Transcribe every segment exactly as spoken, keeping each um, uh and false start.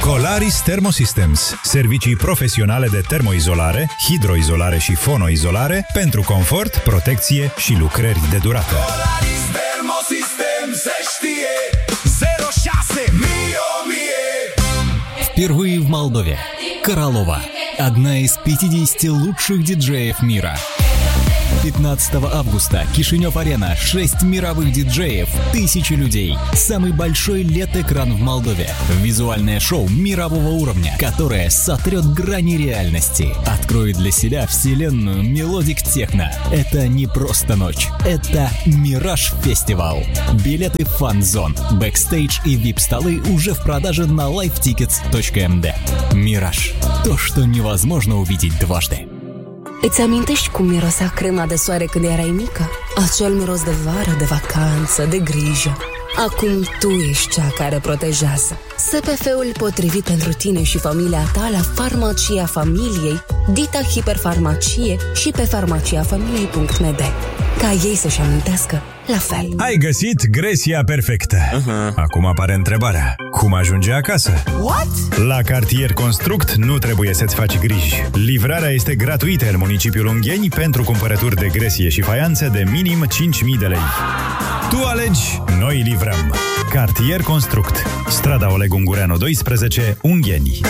Colaris Thermosystems. Servicii profesionale de termoizolare, hidroizolare și fonoizolare pentru confort, protecție și lucrări de durată. Colaris Thermosystems se știe. zero șase mie o mie. Впервые в Молдове. Королова. Одна из пятидесяти лучших диджеев мира. пятнадцатого августа. Кишинев-арена. Шесть мировых диджеев. Тысячи людей. Самый большой лед-экран в Молдове. Визуальное шоу мирового уровня, которое сотрет грани реальности. Откроет для себя вселенную мелодик техно. Это не просто ночь. Это Мираж Фестивал. Билеты в фан-зон, бэкстейдж и вип-столы уже в продаже на лайв тикетс точка эм дэ. Мираж. То, что невозможно увидеть дважды. Îți amintești cum mirosea crema de soare când erai mică? Acel miros de vară, de vacanță, de grijă. Acum tu ești cea care protejează. S P F-ul potrivit pentru tine și familia ta la Farmacia Familiei, Dita Hiperfarmacie și pe farmacia familiei punct m d. Ca ei să-și amintească la fel. Ai găsit gresia perfectă. Uh-huh. Acum apare întrebarea: cum ajunge acasă? What? La Cartier Construct nu trebuie să-ți faci griji. Livrarea este gratuită în municipiul Ungheni pentru cumpărături de gresie și faianțe de minim cinci mii de lei. Tu alegi, noi livrăm. Cartier Construct. Strada Oleg Ungureanu doisprezece, Ungheni.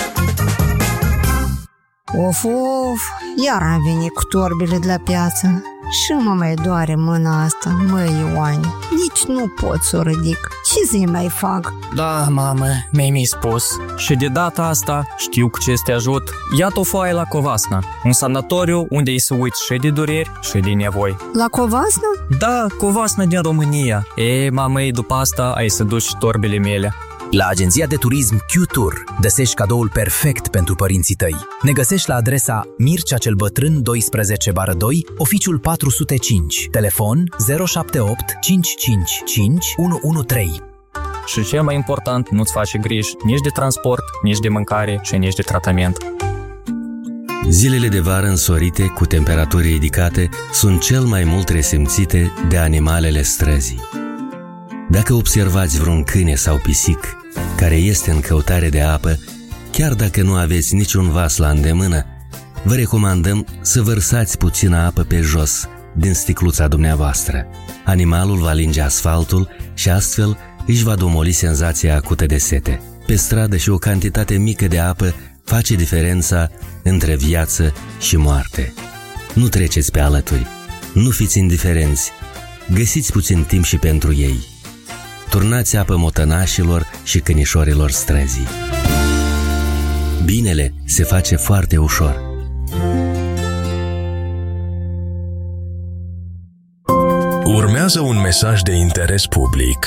Of, of, iar am venit cu torbele de la piață. Și mă mai doare mâna asta, măi Ioane. Nici nu pot să o ridic. Ce zi mai fac? Da, mamă, mi-ai mi spus. Și de data asta știu cu ce să te ajut. Ia-te o foaie la Covasna, un sanatoriu unde îi se uit și de dureri și de nevoi. La Covasna? Da, Covasna din România. E, mamei, după asta ai să duci torbele mele. La agenția de turism Q-Tour găsești cadoul perfect pentru părinții tăi. Ne găsești la adresa Mircea cel Bătrân doisprezece bară doi, oficiul patru sute cinci, telefon zero șapte opt cinci cinci cinci unu unu trei. Și cel mai important, nu-ți faci griji nici de transport, nici de mâncare și nici de tratament. Zilele de vară însorite cu temperaturi ridicate sunt cel mai mult resimțite de animalele străzii. Dacă observați vreun câine sau pisic care este în căutare de apă, chiar dacă nu aveți niciun vas la îndemână, vă recomandăm să vărsați puțină apă pe jos din sticluța dumneavoastră. Animalul va linge asfaltul și astfel își va domoli senzația acută de sete. Pe stradă și o cantitate mică de apă face diferența între viață și moarte. Nu treceți pe alături, nu fiți indiferenți, găsiți puțin timp și pentru ei. Turnați apă motănașilor și câinișorilor străzii. Binele se face foarte ușor. Urmează un mesaj de interes public.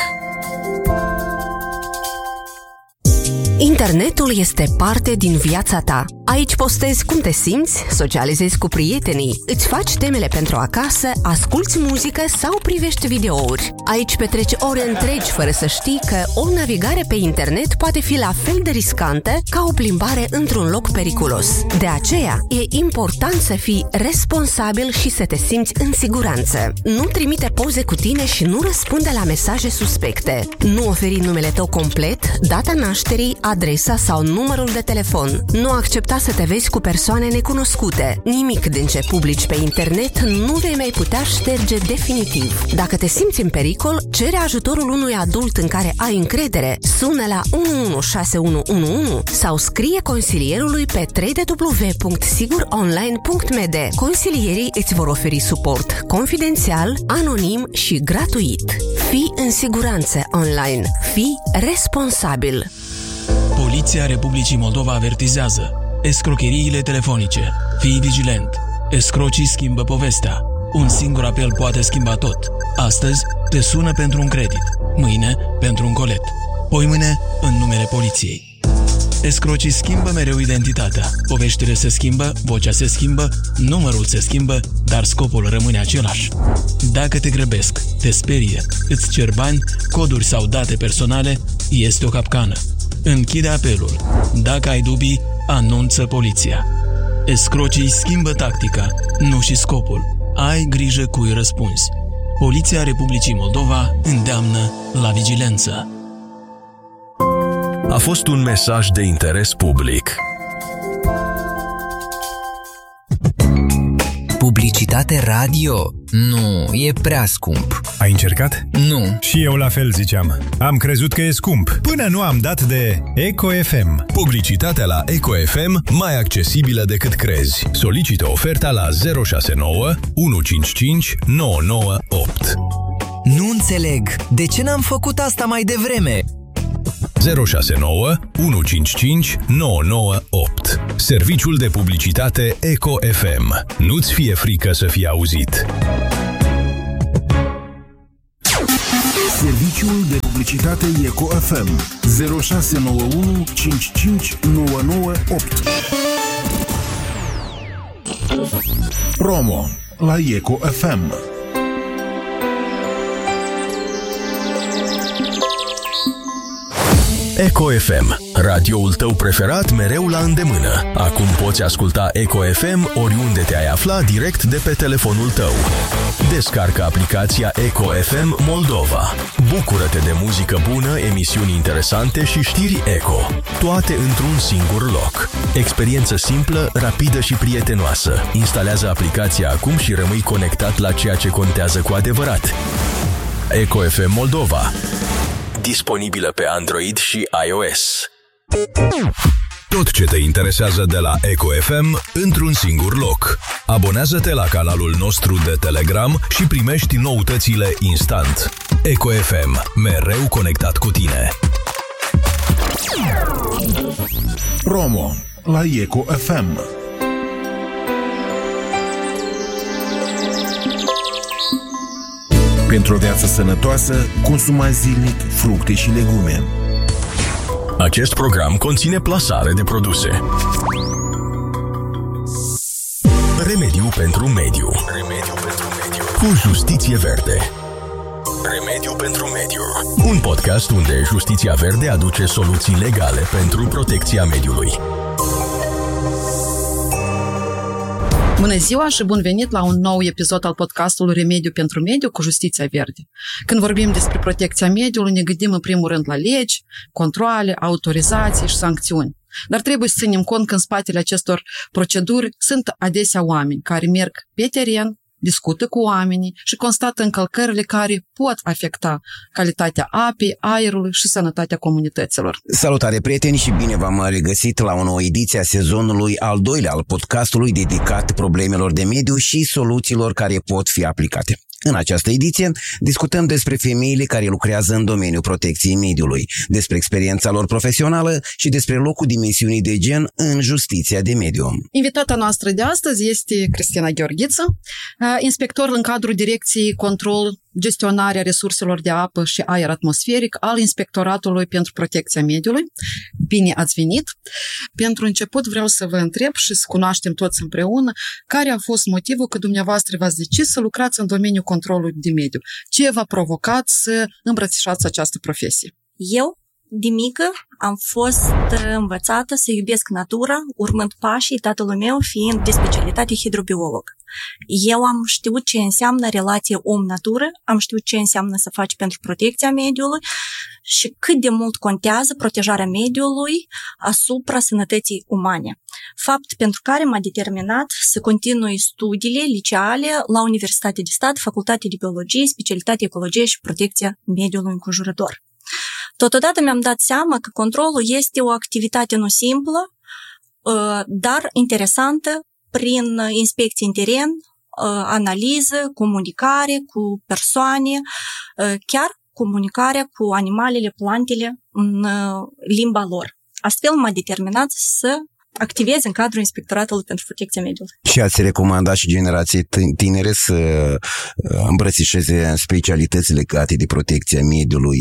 Internetul este parte din viața ta. Aici postezi cum te simți, socializezi cu prietenii, îți faci temele pentru acasă, asculți muzică sau privești videouri. Aici petreci ore întregi fără să știi că o navigare pe internet poate fi la fel de riscantă ca o plimbare într-un loc periculos. De aceea, e important să fii responsabil și să te simți în siguranță. Nu trimite poze cu tine și nu răspunde la mesaje suspecte. Nu oferi numele tău complet, data nașterii, adresa sau numărul de telefon. Nu accepta să te vezi cu persoane necunoscute. Nimic din ce publici pe internet nu vei mai putea șterge definitiv. Dacă te simți în pericol, cere ajutorul unui adult în care ai încredere. Sună la unu unu șase unu unu unu sau scrie consilierului pe w w w punct sigur online punct m d. Consilierii îți vor oferi suport confidențial, anonim și gratuit. Fii în siguranță online. Fii responsabil. Poliția Republicii Moldova avertizează: escrocheriile telefonice. Fii vigilent. Escrocii schimbă povestea. Un singur apel poate schimba tot. Astăzi te sună pentru un credit, mâine pentru un colet, poimâine în numele poliției. Escrocii schimbă mereu identitatea. Poveștile se schimbă, vocea se schimbă, numărul se schimbă, dar scopul rămâne același. Dacă te grăbesc, te sperie, îți cer bani, coduri sau date personale, este o capcană. Închide apelul. Dacă ai dubii, anunță poliția. Escrocii schimbă tactica, nu și scopul. Ai grijă cui răspunzi. Poliția Republicii Moldova îndeamnă la vigilență. a fost un mesaj de interes public. Publicitate radio? Nu, e prea scump. Ai încercat? Nu. Și eu la fel ziceam. Am crezut că e scump, până nu am dat de Eco F M. Publicitatea la Eco F M mai accesibilă decât crezi. Solicită oferta la zero șase nouă unu cinci cinci nouă nouă opt. Nu înțeleg. De ce n-am făcut asta mai devreme? zero șase nouă unu cinci cinci nouă nouă opt. Serviciul de publicitate Eco F M. Nu-ți fie frică să fii auzit. Serviciul de publicitate Eco F M zero șase nouă unu cinci cinci nouă nouă opt. Promo la Eco F M. Eco F M, radioul tău preferat mereu la îndemână. Acum poți asculta Eco F M oriunde te-ai afla direct de pe telefonul tău. Descarcă aplicația Eco F M Moldova. Bucură-te de muzică bună, emisiuni interesante și știri Eco. Toate într-un singur loc. Experiență simplă, rapidă și prietenoasă. Instalează aplicația acum și rămâi conectat la ceea ce contează cu adevărat. Eco F M Moldova. Disponibilă pe Android și iOS. Tot ce te interesează de la Eco F M într-un singur loc. Abonează-te la canalul nostru de Telegram și primești noutățile instant. Eco F M, mereu conectat cu tine. Promo la Eco F M. Pentru o viață sănătoasă, consumați zilnic fructe și legume. Acest program conține plasare de produse. Remediu pentru mediu. Remediu pentru mediu. Cu Justiție Verde. Remediu pentru mediu. Un podcast unde Justiția Verde aduce soluții legale pentru protecția mediului. Bună ziua și bun venit la un nou episod al podcastului Remediu pentru Mediu cu Justiția Verde. Când vorbim despre protecția mediului, ne gândim în primul rând la legi, controale, autorizații și sancțiuni. Dar trebuie să ținem cont că în spatele acestor proceduri sunt adesea oameni care merg pe teren, discută cu oamenii și constată încălcările care pot afecta calitatea apei, aerului și sănătatea comunităților. Salutare, prieteni, și bine v-am regăsit la o nouă ediție a sezonului al doilea al podcastului dedicat problemelor de mediu și soluțiilor care pot fi aplicate. În această ediție discutăm despre femeile care lucrează în domeniul protecției mediului, despre experiența lor profesională și despre locul dimensiunii de gen în justiția de mediu. Invitata noastră de astăzi este Cristina Gheorghiță, inspector în cadrul Direcției Control, Gestionarea Resurselor de Apă și Aer Atmosferic al Inspectoratului pentru Protecția Mediului. Bine ați venit! Pentru început vreau să vă întreb și să cunoaștem toți împreună care a fost motivul că dumneavoastră v-ați decis să lucrați în domeniul controlului de mediu. Ce v-a provocat să îmbrățișați această profesie? Eu, de mică, am fost învățată să iubesc natura, urmând pașii tatălui meu fiind de specialitate hidrobiolog. Eu am știut ce înseamnă relație om-natură, am știut ce înseamnă să faci pentru protecția mediului și cât de mult contează protejarea mediului asupra sănătății umane. Fapt pentru care m-a determinat să continui studiile liceale la Universitatea de Stat, Facultate de Biologie, specialitate ecologie și protecția mediului înconjurător. Totodată mi-am dat seama că controlul este o activitate nu simplă, dar interesantă, prin inspecții în teren, analiză, comunicare cu persoane, chiar comunicarea cu animalele, plantele în limba lor. Astfel m-a determinat să activez în cadrul Inspectoratului pentru Protecția Mediului. Și ați recomandat și generației tinere să îmbrățișeze specialități legate de protecția mediului?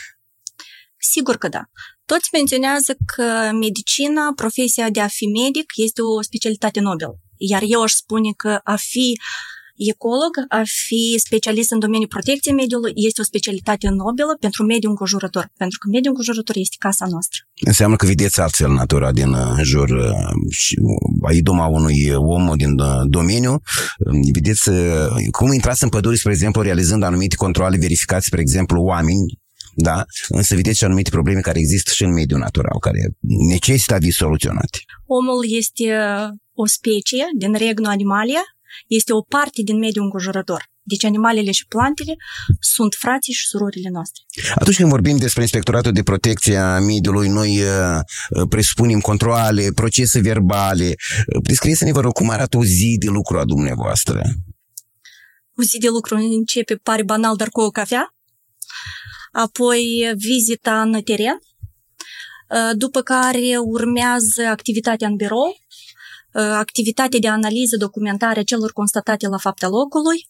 Sigur că da. Toți menționează că medicina, profesia de a fi medic, este o specialitate nobilă. Iar eu aș spune că a fi ecolog, a fi specialist în domeniul protecției mediului este o specialitate nobilă pentru mediul înconjurător, pentru că mediul înconjurător este casa noastră. Înseamnă că vedeți altfel natura din jur și idoma unui om din domeniu. Vedeți cum intrați în păduri, spre exemplu, realizând anumite controale, verificați, spre exemplu, oameni da? Însă vedeți și anumite probleme care există și în mediul natural, care necesită a fi soluționate. Omul este o specie din regnul Animalia, este o parte din mediul înconjurător. Deci animalele și plantele sunt frații și surorile noastre. Atunci când vorbim despre Inspectoratul de Protecție a Mediului, noi uh, presupunem controale, procese verbale. Descrieți-ne, vă rog, cum arată o zi de lucru a dumneavoastră? O zi de lucru începe, pare banal, dar cu o cafea. Apoi vizita în teren, după care urmează activitatea în birou, activitatea de analiză, documentare a celor constatate la fața locului,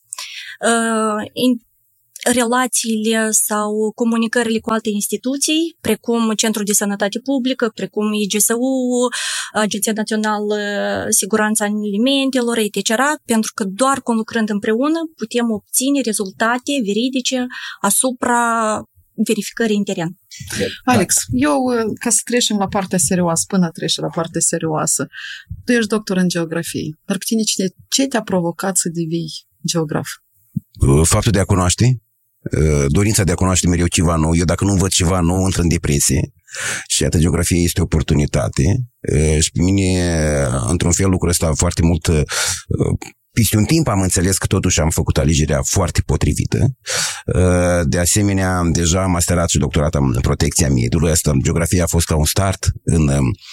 relațiile sau comunicările cu alte instituții, precum Centrul de Sănătate Publică, precum I G S U, Agenția Națională Siguranța Alimentelor, et cetera, pentru că doar conlucrând împreună putem obține rezultate veridice asupra verificării în teren. Alex, eu, ca să trecem la partea serioasă, până trece la partea serioasă, tu ești doctor în geografie, dar pe tine ce te-a provocat să devii geograf? Faptul de a cunoaște, dorința de a cunoaște mereu ceva nou. Eu dacă nu văd ceva nou, intru în depresie. Și atât geografia este o oportunitate. Și pe mine, într-un fel, lucrul ăsta foarte mult... Peste un timp am înțeles că totuși am făcut alegerea foarte potrivită. De asemenea, deja am masterat și doctorat în protecția mediului. Asta, geografia a fost ca un start în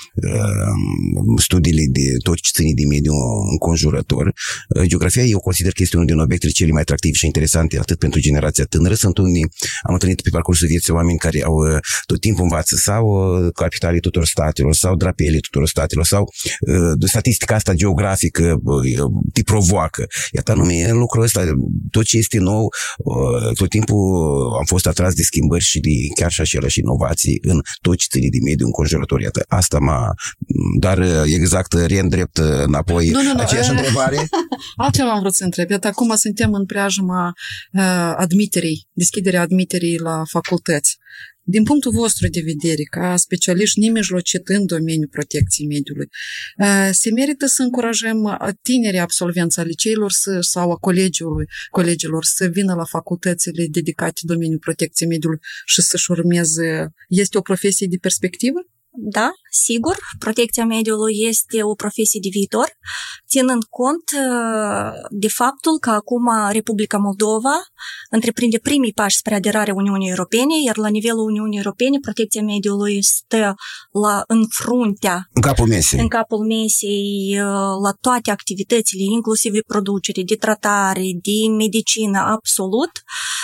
studiile de tot ce ține de mediul înconjurător. Geografia, eu consider că este unul din obiectele cele mai atractive și interesante atât pentru generația tânără. Sunt unii, am întâlnit pe parcursul vieții oameni care au tot timpul învață sau capitalii tuturor statelor, sau drapele tuturor statelor, sau statistica asta geografică te provoacă. Iată anume lucrul ăsta, tot ce este nou, tot timpul am fost atras de schimbări și de chiar și aceleași inovații în tot ce ține de mediul înconjurător. Iată, asta m-a... Dar exact, reîndrept înapoi nu, nu, nu. aceeași întrebare. Altceva am vrut să întreb. Iată, acum suntem în preajma uh, admiterii, deschiderea admiterii la facultăți. Din punctul vostru de vedere, ca specialiști nemijlocit în domeniul protecției mediului, se merită să încurajăm tinerii absolvenți a liceilor sau a colegiului, colegilor să vină la facultățile dedicate domeniul protecției mediului și să-și urmeze? Este o profesie de perspectivă? Da, sigur, protecția mediului este o profesie de viitor, ținând cont de faptul că acum Republica Moldova întreprinde primii pași spre aderarea Uniunii Europene, iar la nivelul Uniunii Europene protecția mediului stă la, în fruntea, în capul mesei, în capul mesei la toate activitățile, inclusiv de producere, de tratare, de medicină, absolut.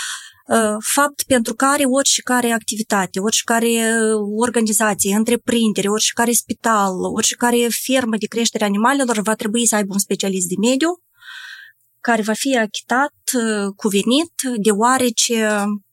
Fapt pentru care oricare activitate, oricare organizație, întreprindere, oricare spital, oricare fermă de creștere animalelor va trebui să aibă un specialist de mediu care va fi achitat cuvenit, deoarece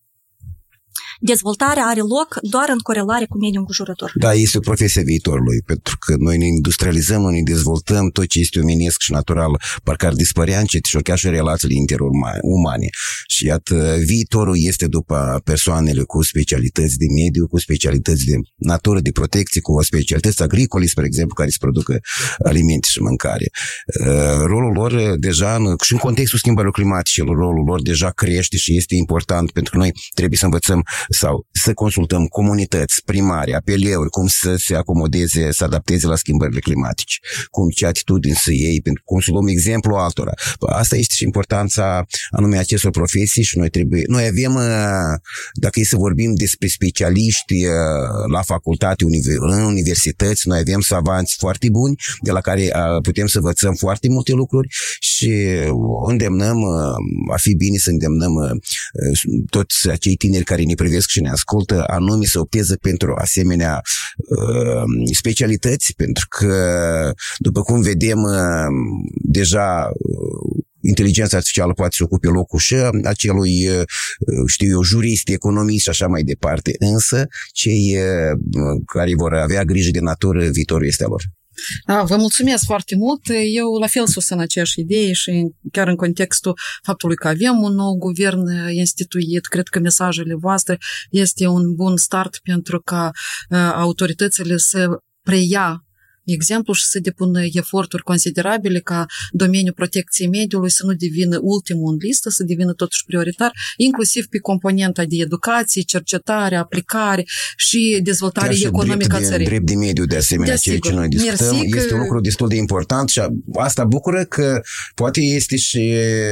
dezvoltarea are loc doar în corelare cu mediul înconjurător. Da, este o profesie viitorului, pentru că noi ne industrializăm, noi ne dezvoltăm, tot ce este omenesc și natural, parcă ar dispărea încet și chiar și relațiile interumane. Și iată, viitorul este după persoanele cu specialități de mediu, cu specialități de natură, de protecție, cu specialități agricole, spre exemplu, care se producă alimente și mâncare. Rolul lor deja, și în contextul schimbărilor climatice, rolul lor deja crește și este important, pentru că noi trebuie să învățăm sau să consultăm comunități, primari, apeleuri, cum să se acomodeze, să adapteze la schimbările climatice, cum ce atitudini să iei, pentru cum să luăm exemplu altora. Asta este și importanța anume acestor profesii și noi trebuie, noi avem, dacă e să vorbim despre specialiști la facultate, în universități, noi avem savanți foarte buni, de la care putem să învățăm foarte multe lucruri și îndemnăm, ar fi bine să îndemnăm toți acei tineri care ne privesc și ne ascultă, anume să opteze pentru asemenea uh, specialități, pentru că, după cum vedem, uh, deja uh, inteligența artificială poate să ocupe locul și acelui, uh, știu eu, jurist, economist și așa mai departe, însă cei uh, care vor avea grijă de natură, viitorul este a lor. Da, vă mulțumesc foarte mult. Eu la fel susțin aceeași idee și chiar în contextul faptului că avem un nou guvern instituit, cred că mesajele voastre este un bun start pentru ca uh, autoritățile să preia exemplu și să depună eforturi considerabile ca domeniul protecției mediului să nu devină ultimul în listă, să devină totuși prioritar, inclusiv pe componenta de educație, cercetare, aplicare și dezvoltare și economică a drept țării. De, drept de mediu, de asemenea, ceea ce noi discutăm, Mersi este că... un lucru destul de important și asta bucură că poate este și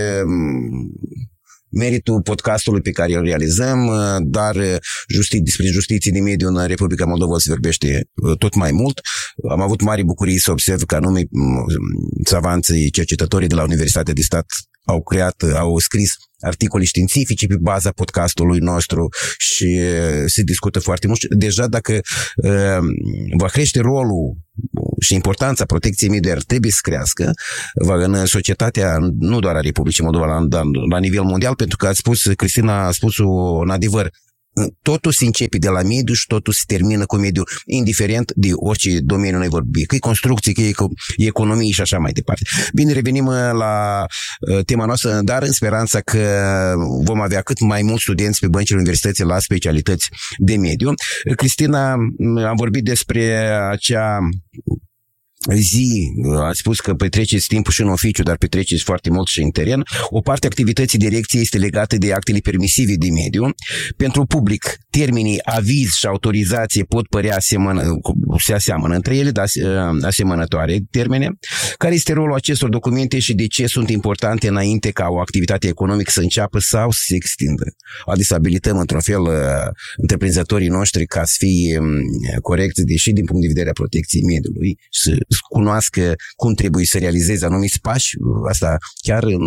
meritul podcastului pe care îl realizăm, dar justi- despre justiție de mediu în Republica Moldova se vorbește tot mai mult. Am avut mari bucurii să observ că anume savanții cercetătorii de la Universitatea de Stat au creat, au scris articole științifice pe baza podcastului nostru și se discută foarte mult. Deja dacă uh, va crește rolul și importanța protecției mediului ar trebui să crească va, în societatea, nu doar a Republicii Moldova, la, la nivel mondial, pentru că a spus, Cristina a spus un adevăr. Totul se începe de la mediu și totul se termină cu mediul, indiferent de orice domeniu noi vorbim, că e construcție, că e economie și așa mai departe. Bine, revenim la tema noastră, dar în speranța că vom avea cât mai mulți studenți pe băncile universității la specialități de mediu. Cristina, am vorbit despre acea zi, ați spus că petreceți timpul și în oficiu, dar petreceți foarte mult și în teren. O parte a activității direcției este legată de actele permisive de mediu. Pentru public, termenii aviz și autorizație pot părea asemănă, se aseamănă între ele, dar asemănătoare termene. Care este rolul acestor documente și de ce sunt importante înainte ca o activitate economică să înceapă sau să se extindă? Adică abilităm într-un fel întreprinzătorii noștri ca să fie corecți, deși din punct de vedere a protecției mediului, să cunoască cum trebuie să realizeze anumiți pași, asta chiar în,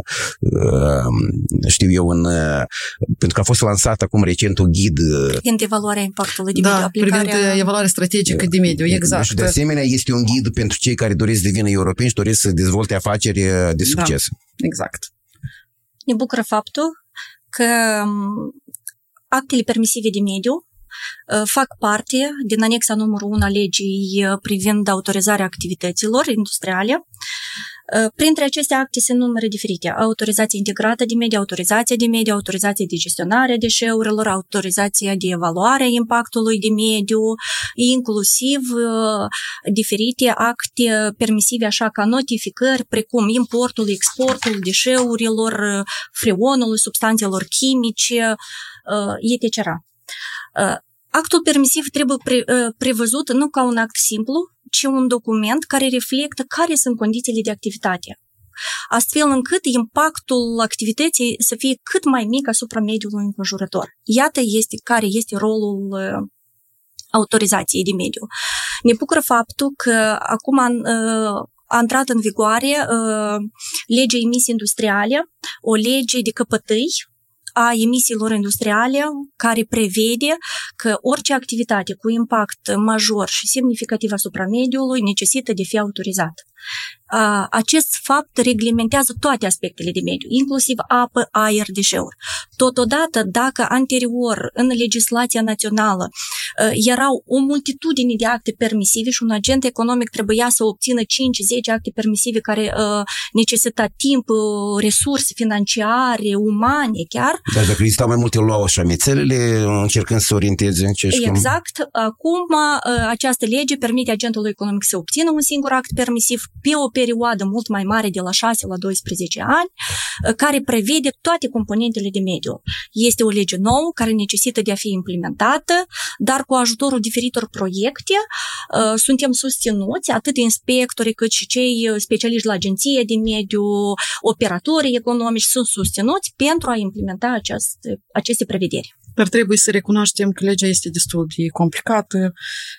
știu eu, în, pentru că a fost lansat acum recent un ghid privind evaluarea impactului de da, mediu, aplicarea... privind evaluarea strategică de mediu, exact. Și de asemenea este un ghid pentru cei care doresc să devină europeni și doresc să dezvolte afaceri de succes. Da, exact. Ne bucură faptul că actele permisive de mediu fac parte din anexa numărul unu a legii privind autorizarea activităților industriale. Printre aceste acte se numără diferite: autorizația integrată de mediu, autorizația de mediu, autorizația de gestionare a deșeurilor, autorizația de evaluare a impactului de mediu, inclusiv diferite acte permisive, așa ca notificări, precum importul, exportul deșeurilor, freonului, substanțelor chimice, et cetera. Actul permisiv trebuie pre, prevăzut nu ca un act simplu, ci un document care reflectă care sunt condițiile de activitate, astfel încât impactul activității să fie cât mai mic asupra mediului înconjurător. Iată este care este rolul autorizației de mediu. Ne bucură faptul că acum a intrat în vigoare legea emisii industriale, o lege de căpătâi a emisiilor industriale, care prevede că orice activitate cu impact major și semnificativ asupra mediului necesită de fi autorizat. Acest fapt reglementează toate aspectele de mediu, inclusiv apă, aer, deșeuri. Totodată, dacă anterior în legislația națională erau o multitudine de acte permisive și un agent economic trebuia să obțină cinci zece acte permisive care necesita timp, resurse financiare, umane chiar. Dar dacă existau mai multe luau așa mețelele, încercând să orienteze în ce Exact. Acum această lege permite agentului economic să obțină un singur act permisiv pe o perioadă mult mai mare, de la șase la doisprezece ani, care prevede toate componentele de mediu. Este o lege nouă care necesită de a fi implementată, dar cu ajutorul diferitor proiecte suntem susținuți, atât inspectorii cât și cei specialiști la agenție de mediu, operatorii economici sunt susținuți pentru a implementa aceste, aceste prevederi. Dar trebuie să recunoaștem că legea este destul de complicată.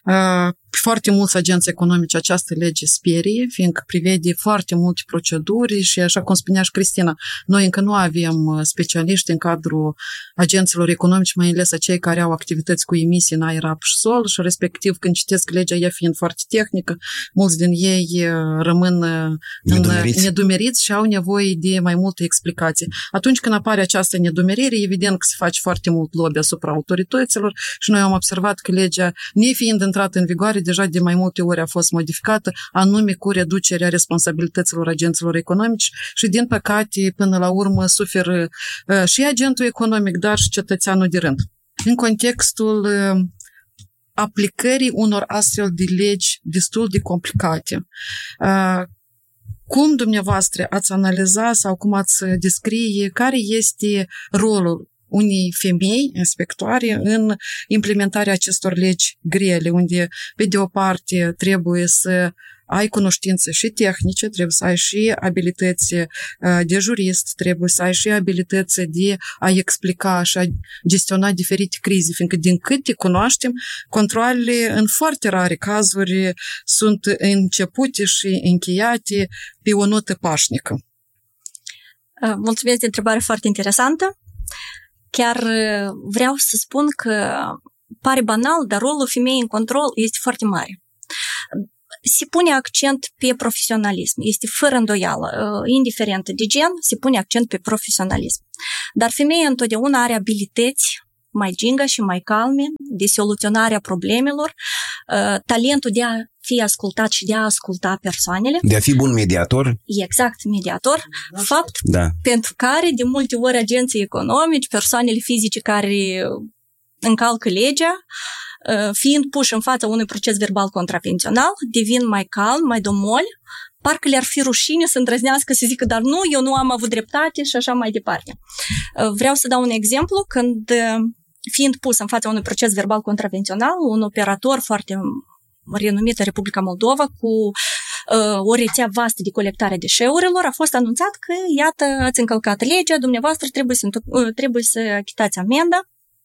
Foarte mulți agenți economici această lege sperie, fiindcă prevede foarte multe proceduri și, așa cum spunea și Cristina, noi încă nu avem specialiști în cadrul agenților economici, mai ales cei care au activități cu emisii în aer, apă și sol și respectiv când citesc legea, ea fiind foarte tehnică, mulți din ei rămân nedumeriți. nedumeriți și au nevoie de mai multe explicații. Atunci când apare această nedumerire, evident că se face foarte mult lobby asupra autorităților și noi am observat că legea, nefiind intrată în vigoare, deja de mai multe ori a fost modificată, anume cu reducerea responsabilităților agenților economici și, din păcate, până la urmă suferă uh, și agentul economic, dar și cetățeanul de rând. În contextul uh, aplicării unor astfel de legi destul de complicate. Cum dumneavoastră ați analiza sau cum ați descrie care este rolul unei femei inspectoare în implementarea acestor legi grele, unde, pe de o parte, trebuie să ai cunoștințe și tehnice, trebuie să ai și abilități de jurist, trebuie să ai și abilități de a explica și a gestiona diferite crize, fiindcă din câte cunoaștem, controalele în foarte rare cazuri sunt începute și încheiate pe o notă pașnică. Mulțumesc de întrebare foarte interesantă. Chiar vreau să spun că pare banal, dar rolul femeii în control este foarte mare. Se pune accent pe profesionalism. Este fără îndoială, indiferent de gen, se pune accent pe profesionalism. Dar femeia întotdeauna are abilități mai ginga și mai calme de soluționarea problemelor, talentul de a fi ascultat și de a asculta persoanele. De a fi bun mediator. Exact, mediator. Fapt da. Pentru care de multe ori agenții economici, persoanele fizice care încalcă legea, fiind puși în fața unui proces verbal contravențional, devin mai calm, mai domoli, parcă le-ar fi rușine să îndrăznească să zică, dar nu, eu nu am avut dreptate și așa mai departe. Vreau să dau un exemplu, când fiind pus în fața unui proces verbal contravențional, un operator foarte renumit în Republica Moldova cu uh, o rețea vastă de colectare deșeurilor, a fost anunțat că, iată, ați încălcat legea, dumneavoastră trebuie să, uh, trebuie să achitați amenda.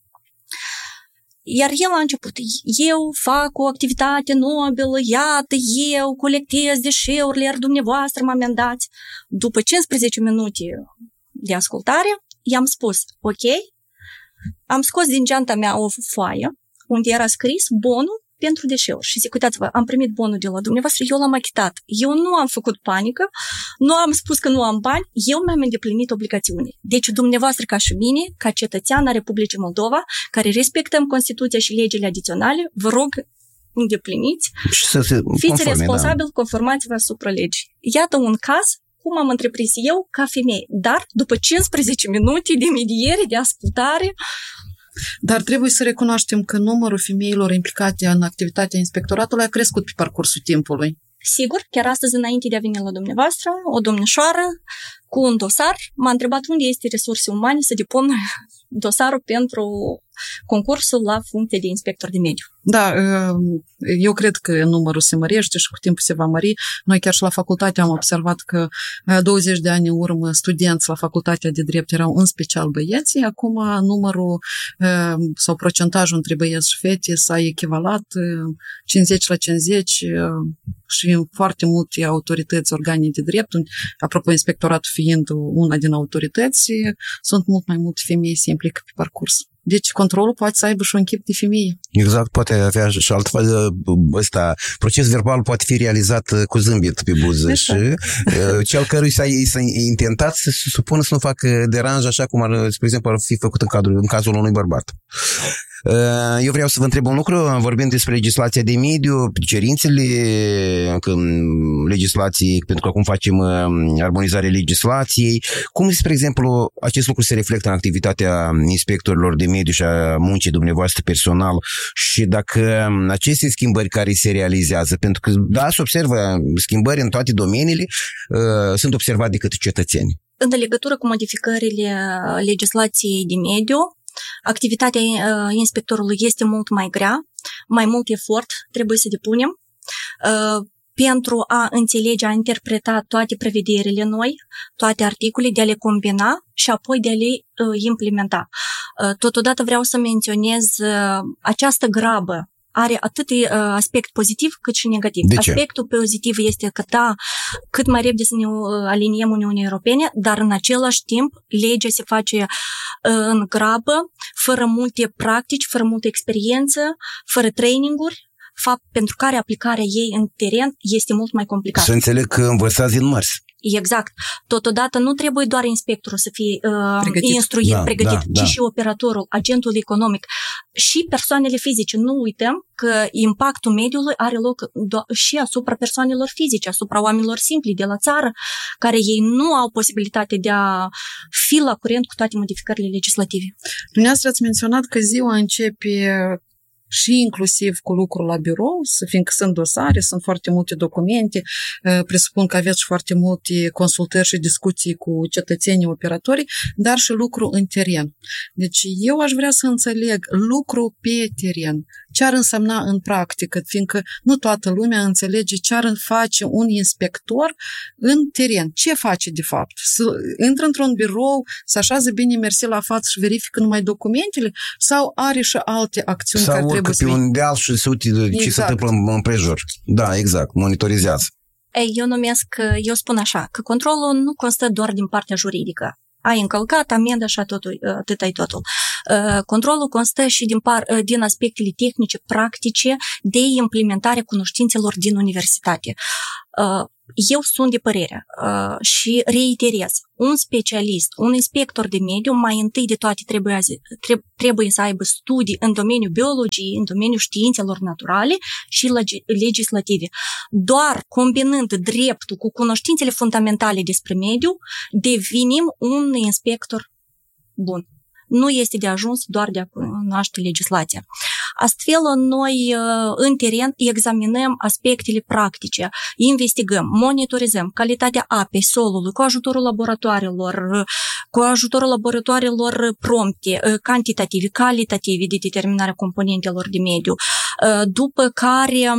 Iar el a început, eu fac o activitate nobilă, iată, eu colectez deșeurile, iar dumneavoastră mă amendați. După cincisprezece minute de ascultare, i-am spus, ok, am scos din geanta mea o foaie unde era scris bonul pentru deșeuri. Și zic, uitați-vă, am primit bonul de la dumneavoastră, eu l-am achitat. Eu nu am făcut panică, nu am spus că nu am bani, eu mi-am îndeplinit obligațiunile. Deci dumneavoastră ca și mine, ca cetățean a Republicii Moldova, care respectăm Constituția și legile adiționale, vă rog, îndepliniți, și să se fiți conforme, responsabil, da. Conformați-vă asupra legii. Iată un caz cum am întreprins eu ca femeie, dar după cincisprezece minute de mediere, de ascultare. Dar trebuie să recunoaștem că numărul femeilor implicate în activitatea inspectoratului a crescut pe parcursul timpului. Sigur, chiar astăzi, înainte de a veni la dumneavoastră, o domnișoară cu un dosar m-a întrebat unde este resurse umane să depun dosarul pentru concursul la funcție de inspector de mediu. Da, eu cred că numărul se mărește și cu timpul se va mări. Noi chiar și la facultate am observat că douăzeci de ani în urmă studenți la facultatea de drept erau în special băieții. Acum numărul sau procentajul între băieți și fete s-a echivalat cincizeci la cincizeci și în foarte multe autorități, organe de drept, apropo, inspectoratul fiind una din autorități, sunt mult mai multe femei se implică pe parcurs. Deci controlul poate să aibă și un chip de femeie. Exact, poate avea și altfel, ăsta, proces verbal poate fi realizat cu zâmbet pe buză și cel cărui s-a intentat să se supună să nu facă deranj așa cum ar, spre exemplu, ar fi făcut în, cadrul, în cazul unui bărbat. Eu vreau să vă întreb un lucru, vorbim despre legislația de mediu, cerințele legislației, pentru că acum facem armonizarea legislației. Cum, spre exemplu, acest lucru se reflectă în activitatea inspectorilor de mediu și a muncii dumneavoastră personal și dacă aceste schimbări care se realizează, pentru că, da, se observă schimbări în toate domeniile, sunt observate de către cetățeni. În legătură cu modificările legislației de mediu, activitatea uh, inspectorului este mult mai grea, mai mult efort trebuie să depunem uh, pentru a înțelege, a interpreta toate prevederile noi, toate articole, de a le combina și apoi de a le uh, implementa. Uh, totodată vreau să menționez uh, această grabă are atât uh, aspect pozitiv cât și negativ. Aspectul pozitiv este că da, cât mai repede să ne uh, aliniem Uniunii Europene, dar în același timp legea se face uh, în grabă, fără multe practici, fără multă experiență, fără traininguri, fapt pentru care aplicarea ei în teren este mult mai complicată. Să înțeleg că învățați din mărs. Exact. Totodată nu trebuie doar inspectorul să fie uh, pregătit. instruit, da, pregătit, da, ci da. și operatorul, agentul economic și persoanele fizice. Nu uităm că impactul mediului are loc do- și asupra persoanelor fizice, asupra oamenilor simpli de la țară, care ei nu au posibilitate de a fi la curent cu toate modificările legislative. Dumneavoastră ați menționat că ziua începe și inclusiv cu lucru la birou, fiindcă sunt dosare, sunt foarte multe documente, presupun că aveți foarte multe consultări și discuții cu cetățenii operatorii, dar și lucru în teren. Deci eu aș vrea să înțeleg lucru pe teren, ce ar însemna în practică, fiindcă nu toată lumea înțelege ce ar face un inspector în teren. Ce face de fapt? Să intră într-un birou, să așează bine mersi la față și verifică numai documentele sau are și alte acțiuni sau care trebuie să... Sau urcă pe un deal și se uite exact. ce se întâmplă în împrejur. Da, exact, monitorizează. Ei, eu numesc, eu spun așa, că controlul nu constă doar din partea juridică. Ai încălcat, amendă și atât ai totul. Controlul constă și din, par, din aspectele tehnice, practice, de implementare cunoștințelor din universitate. Eu sunt de părere și reiterez, un specialist, un inspector de mediu, mai întâi de toate trebuie, trebuie să aibă studii în domeniul biologiei, în domeniul științelor naturale și legislative. Doar combinând dreptul cu cunoștințele fundamentale despre mediu, devenim un inspector bun. Nu este de ajuns doar de a cunoaște legislația. Astfel, noi în teren examinăm aspectele practice, investigăm, monitorizăm calitatea apei, solului, cu ajutorul laboratoarelor, cu ajutorul laboratoarelor prompte, cantitative, calitative de determinarea componentelor de mediu, după care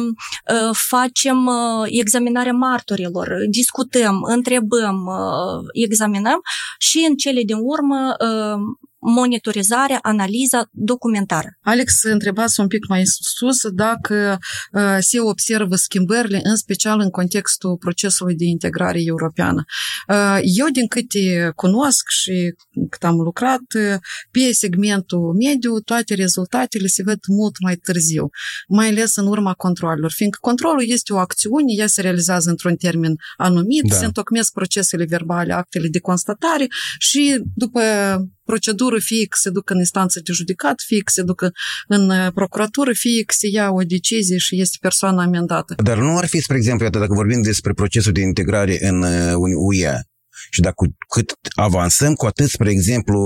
facem examinarea martorilor, discutăm, întrebăm, examinăm și în cele din urmă monitorizarea, analiza documentară. Alex, întrebați un pic mai sus dacă uh, se observă schimbările, în special în contextul procesului de integrare europeană. Uh, eu, din câte cunosc și cât am lucrat, uh, pe segmentul mediu, toate rezultatele se văd mult mai târziu, mai ales în urma controlelor, fiindcă controlul este o acțiune, ea se realizează într-un termen anumit, da. Se întocmesc procesele verbale, actele de constatare și după procedură, fie că se ducă în instanță de judicat, fie că se ducă în procuratură, fie că se ia o decizie și este persoana amendată. Dar nu ar fi, spre exemplu, iată, dacă vorbim despre procesul de integrare în U E și dacă cât avansăm, cu atât, spre exemplu,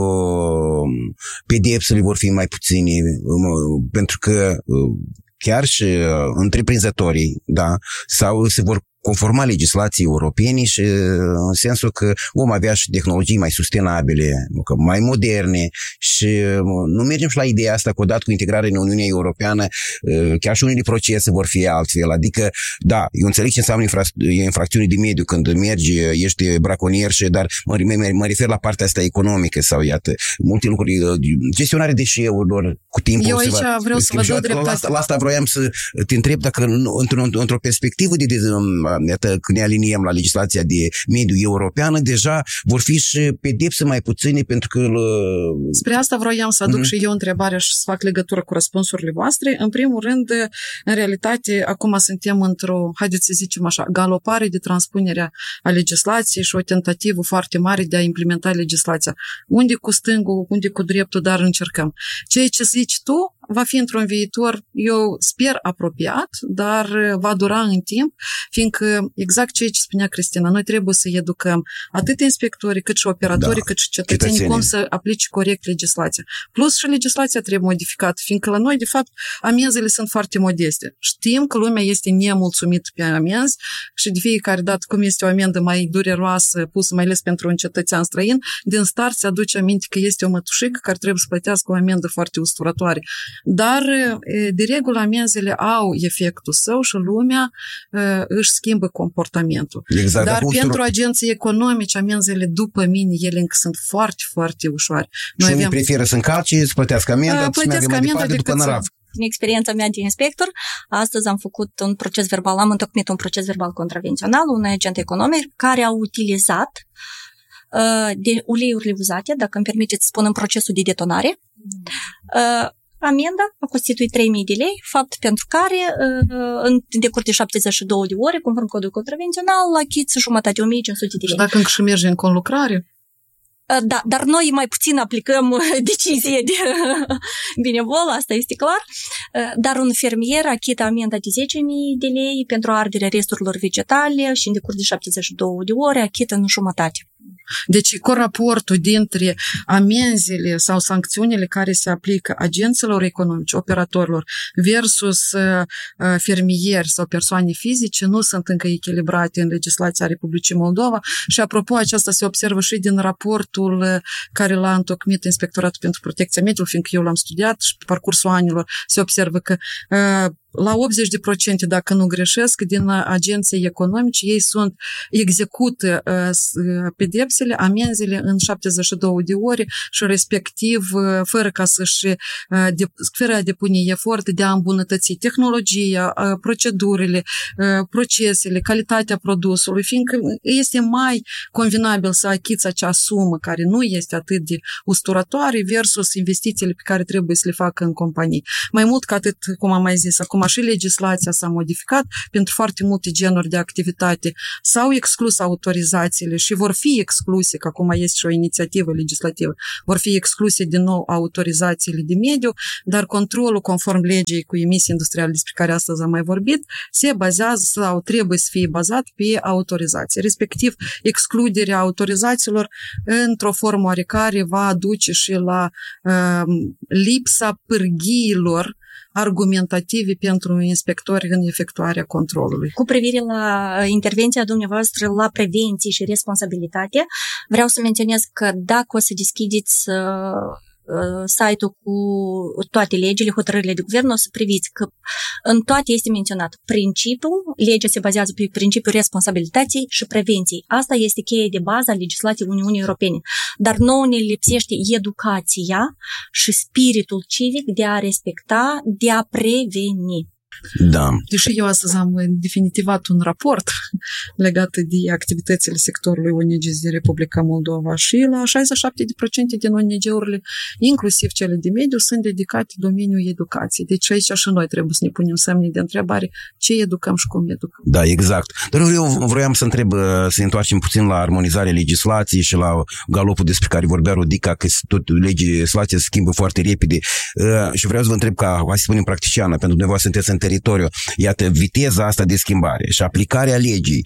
pedepsele vor fi mai puține, pentru că chiar și întreprinzătorii, da, sau se vor conforma legislației europene și în sensul că vom avea și tehnologii mai sustenabile, mai moderne și nu mergem și la ideea asta că odată cu integrarea în Uniunea Europeană chiar și unele procese vor fi altfel. Adică, da, eu înțeleg ce înseamnă infra- infracțiuni de mediu când mergi, ești braconier și, dar mă, mă, mă refer la partea asta economică sau iată, multe lucruri, gestionare deșeurilor cu timpul. Eu aici va, vreau să vă dau dreptate. La asta, la asta vroiam să te întreb dacă într-o, într-o perspectivă de, de iată, când ne aliniem la legislația de mediu europeană, deja vor fi și pedepse mai puține pentru că... Spre asta vroiam să aduc mm-hmm. și eu întrebarea și să fac legătură cu răspunsurile voastre. În primul rând, în realitate, acum suntem într-o, haideți să zicem așa, galopare de transpunerea a legislației și o tentativă foarte mare de a implementa legislația. Unde cu stângul, unde cu dreptul, dar încercăm. Ceea ce zici tu va fi într-un viitor, eu sper, apropiat, dar va dura în timp, fiindcă exact ceea ce spunea Cristina, noi trebuie să educăm atât inspectorii, cât și operatorii, da, cât și cetățenii, cetățenii, cum să aplice corect legislația. Plus și legislația trebuie modificată, fiindcă la noi, de fapt, amenzile sunt foarte modeste. Știm că lumea este nemulțumită pe amenzi și de fiecare dată, cum este o amendă mai dureroasă, pusă mai ales pentru un cetățean străin, din start se aduce aminte că este o mătușică care trebuie să plătească o amendă foarte usturătoare. Dar, de regulă, amenzile au efectul său și lumea își schimbă comportamentul. Exact, dar pentru ustur... agenții economici, amenzile, după mine, ele încă sunt foarte, foarte ușoare. Noi și avem... preferă să încalce, să plătească amenda, să meargă mai departe după nărav. În experiența mea de inspector, astăzi am făcut un proces verbal, am întocmit un proces verbal contravențional, un agent economic care a utilizat uh, de uleiurile uzate, dacă îmi permiteți să spun, în procesul de detonare. Uh, Amenda a constituit trei mii de lei, fapt pentru care, în decurs de șaptezeci și două de ore, conform codului contravențional, achiți jumătate, o mie cinci sute de lei. Și dacă încă și merge în conlucrare? Da, dar noi mai puțin aplicăm decizie de binevol, asta este clar. Dar un fermier achită amenda de zece mii de lei pentru arderea resturilor vegetale și în decurs de șaptezeci și două de ore achită în jumătate. Deci, coraportul dintre amenziile sau sancțiunile care se aplică agenților economici, operatorilor, versus uh, fermieri sau persoane fizice nu sunt încă echilibrate în legislația Republicii Moldova și, apropo, aceasta se observă și din raportul care l-a întocmit Inspectoratul pentru Protecția Mediului, fiindcă eu l-am studiat și pe parcursul anilor se observă că uh, la optzeci la sută, dacă nu greșesc, din agenții economici, ei sunt, execută uh, pedepsele, amenzile în șaptezeci și două de ore și respectiv, uh, fără ca să-și uh, de, fără a depune efort de a îmbunătăți tehnologia, uh, procedurile, uh, procesele, calitatea produsului, fiindcă este mai convenabil să achiți acea sumă care nu este atât de usturătoare versus investițiile pe care trebuie să le facă în companii. Mai mult ca atât, cum am mai zis, acum și legislația s-a modificat pentru foarte multe genuri de activitate. S-au exclus autorizațiile și vor fi excluse, că acum este și o inițiativă legislativă, vor fi excluse din nou autorizațiile de mediu, dar controlul conform legii cu emisii industriale despre care astăzi am mai vorbit, se bazează sau trebuie să fie bazat pe autorizație. Respectiv, excluderea autorizațiilor într-o formă oarecare va aduce și la uh, lipsa pârghiilor argumentative pentru inspectori în efectuarea controlului. Cu privire la intervenția dumneavoastră la prevenție și responsabilitate, vreau să menționez că dacă o să deschideți site-ul cu toate legile, hotărârile de guvern, o să priviți că în toate este menționat principiul, legea se bazează pe principiul responsabilității și prevenției. Asta este cheia de bază a legislației Uniunii Europene. Dar nouă ne lipsește educația și spiritul civic de a respecta, de a preveni. Da. Deși eu astăzi am definitivat un raport legat de activitățile sectorului O N G din Republica Moldova și la șaizeci și șapte la sută din O N G-urile, inclusiv cele de mediu, sunt dedicate domeniului educației. Deci aici și noi trebuie să ne punem semne de întrebare ce educăm și cum educăm. Da, exact. Dar eu vroiam să întreb, să ne întoarcem puțin la armonizarea legislației și la galopul despre care vorbea Rodica, că tot legislația se schimbă foarte repede. Și vreau să vă întreb, ca, hai să spunem, practiciană, pentru dumneavoastră sunteți în teritoriu. Iată, viteza asta de schimbare și aplicarea legii.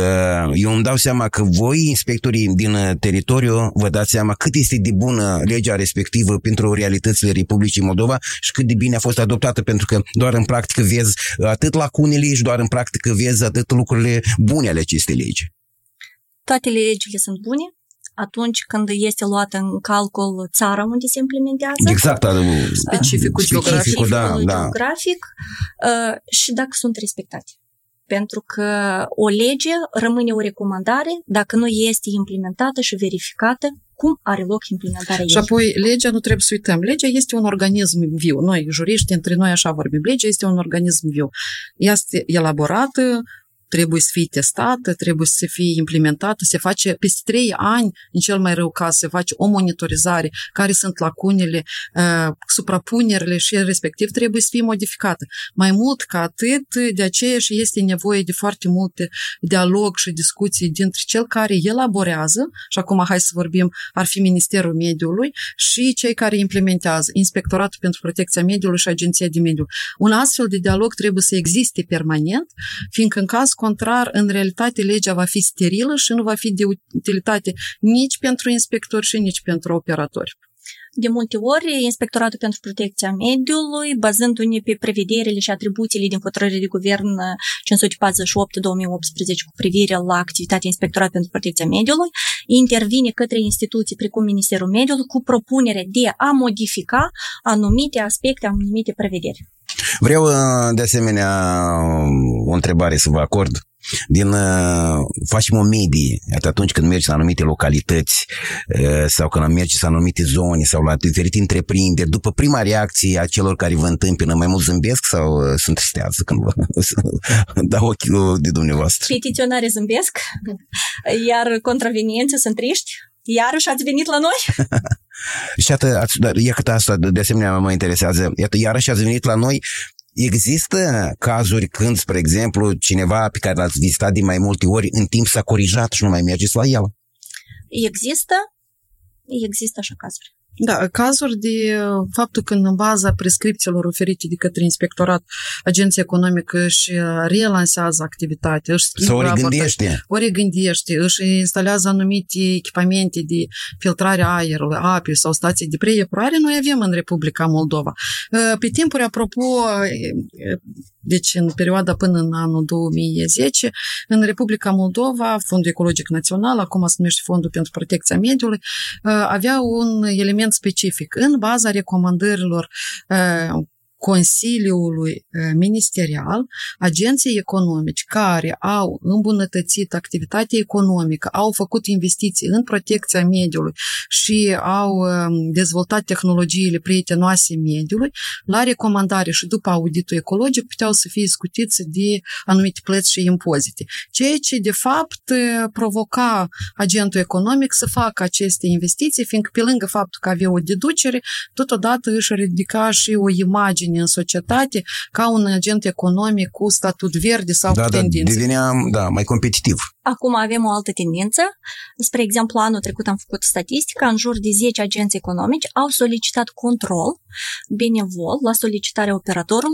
Eu îmi dau seama că voi, inspectorii din teritoriu, vă dați seama cât este de bună legea respectivă pentru realitățile Republicii Moldova și cât de bine a fost adoptată, pentru că doar în practică vezi atât lacunele și doar în practică vezi atât lucrurile bune ale acestei legi. Toate legile sunt bune atunci când este luată în calcul țara unde se implementează. Exact. Specificul geografic. Da, da. geografic uh, și dacă sunt respectate. Pentru că o lege rămâne o recomandare dacă nu este implementată și verificată cum are loc implementarea ei. Și apoi, legea, nu trebuie să uităm, legea este un organism viu. Noi, juriști, între noi așa vorbim. Legea este un organism viu. Este elaborată, trebuie să fie testată, trebuie să fie implementată, se face peste trei ani, în cel mai rău caz, se face o monitorizare, care sunt lacunele, uh, suprapunerile și respectiv trebuie să fie modificată. Mai mult ca atât, de aceea și este nevoie de foarte multe dialog și discuții dintre cel care elaborează, și acum hai să vorbim, ar fi Ministerul Mediului, și cei care implementează, Inspectoratul pentru Protecția Mediului și Agenția de Mediu. Un astfel de dialog trebuie să existe permanent, fiindcă în caz contrar, în realitate, legea va fi sterilă și nu va fi de utilitate nici pentru inspectori și nici pentru operatori. De multe ori, Inspectoratul pentru Protecția Mediului, bazându-ne pe prevederile și atribuțiile din hotărârea de guvern cinci sute patruzeci și opt două mii optsprezece cu privire la activitatea Inspectoratului pentru Protecția Mediului, intervine către instituții precum Ministerul Mediului cu propunerea de a modifica anumite aspecte, anumite prevederi. Vreau de asemenea o întrebare să vă acord. Din, facem o medie, atunci când mergi la anumite localități sau când mergi la anumite zone sau la diferite întreprinderi, după prima reacție a celor care vă întâmpină, mai mult zâmbesc sau se întristează când vă dau ochiul de dumneavoastră? Petiționare zâmbesc, iar contravenienții sunt triști. Iarăși ați venit la noi? Și iată, iată asta de asemenea mă interesează. Iată, iarăși ați venit la noi. Există cazuri când, spre exemplu, cineva pe care l-ați vizitat de mai multe ori în timp s-a corijat și nu mai mergeți la el? Există. Există așa cazuri. Da, cazuri de faptul că în baza prescripțiilor oferite de către Inspectorat, Agenția Economică își relansează activitatea, își schimbă sau o regândește. O regândește, își instalează anumite echipamente de filtrare a aerului, apei sau stații de preepurare, noi avem în Republica Moldova. Pe timpuri, apropo, deci în perioada până în anul două mii zece, în Republica Moldova, Fondul Ecologic Național, acum se numește Fondul pentru Protecția Mediului, avea un element specific. În baza recomandărilor Consiliului Ministerial, agenții economici care au îmbunătățit activitatea economică, au făcut investiții în protecția mediului și au dezvoltat tehnologiile prietenoase mediului, la recomandare și după auditul ecologic puteau să fie scutiți de anumite plăți și impozite. Ceea ce, de fapt, provoca agentul economic să facă aceste investiții, fiindcă pe lângă faptul că avea o deducere, totodată își ridica și o imagine în societate ca un agent economic cu statut verde sau da, cu tendințe. Da, devenea da, mai competitiv. Acum avem o altă tendință. Spre exemplu, anul trecut am făcut statistica, în jur de zece agenți economici au solicitat control benevol la solicitarea operatorului